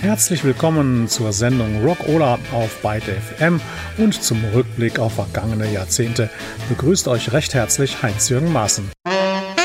Herzlich willkommen zur Sendung Rockola auf Byte FM und zum Rückblick auf vergangene Jahrzehnte. Begrüßt euch recht herzlich Heinz-Jürgen Maaßen.